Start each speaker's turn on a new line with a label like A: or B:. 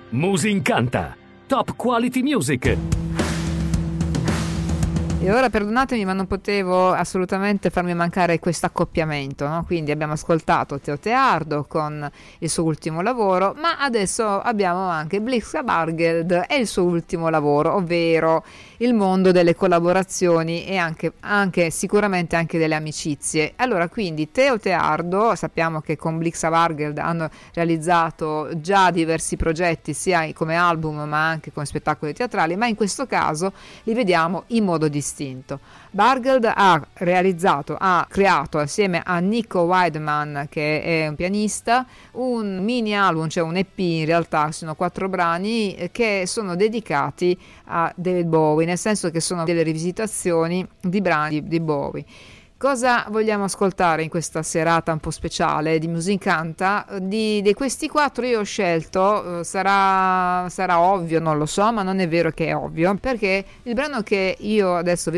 A: Musincanta, top quality music.
B: E ora perdonatemi, ma non potevo assolutamente farmi mancare questo accoppiamento, no? Quindi abbiamo ascoltato Teo Teardo con il suo ultimo lavoro, ma adesso abbiamo anche Blixa Bargeld e il suo ultimo lavoro, ovvero il mondo delle collaborazioni e anche sicuramente anche delle amicizie. Allora, quindi Teo Teardo, sappiamo che con Blixa Bargeld hanno realizzato già diversi progetti, sia come album ma anche come spettacoli teatrali, ma in questo caso li vediamo in modo distinto. Bargeld ha creato assieme a Nico Weidman, che è un pianista, un mini album, cioè un EP, in realtà sono 4 brani che sono dedicati a David Bowie, nel senso che sono delle rivisitazioni di brani di Bowie. Cosa vogliamo ascoltare in questa serata un po' speciale di Musincanta? Di questi 4 io ho scelto, sarà ovvio, non lo so, ma non è vero che è ovvio, perché il brano che io adesso vi